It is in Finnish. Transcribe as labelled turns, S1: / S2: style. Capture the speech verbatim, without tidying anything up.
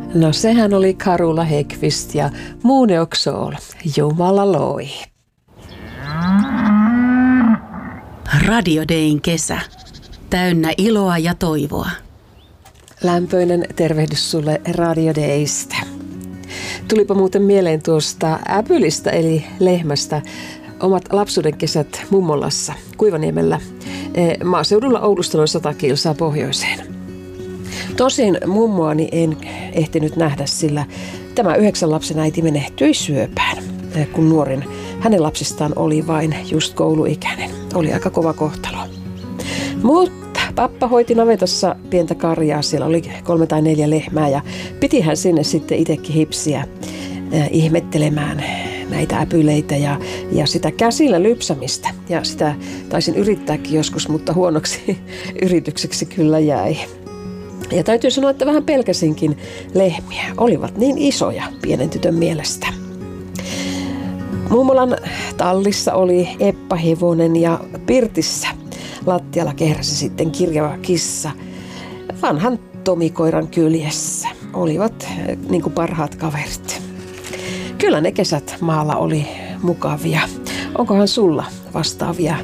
S1: No sehän oli Karula Häggkvist ja Muuneoksol, Jumala loi.
S2: Radio Dayn kesä. Täynnä iloa ja toivoa.
S1: Lämpöinen tervehdys sulle Radio Daystä. Tulipa muuten mieleen tuosta äpylistä eli lehmästä. Omat lapsuuden kesät mummolassa, Kuivaniemellä, maaseudulla Oulusta noin sata kilsaa pohjoiseen. Tosin mummoani en ehtinyt nähdä, sillä tämä yhdeksän lapsen äiti menehtyi syöpään, kun nuorin hänen lapsistaan oli vain just kouluikäinen. Oli aika kova kohtalo. Mutta pappa hoiti navetassa pientä karjaa, siellä oli kolme tai neljä lehmää ja pitihän sinne sitten itsekin hipsiä äh, ihmettelemään näitä äpyleitä ja, ja sitä käsillä lypsämistä. Ja sitä taisin yrittääkin joskus, mutta huonoksi yritykseksi kyllä jäi. Ja täytyy sanoa, että vähän pelkäsinkin lehmiä. Olivat niin isoja pienen tytön mielestä. Mummolan tallissa oli eppahevonen ja pirtissä lattialla kehräsi sitten kirjava kissa vanhan Tomikoiran kyljessä. Olivat niin kuin parhaat kaverit. Kyllä ne kesät maalla oli mukavia. Onkohan sulla vastaavia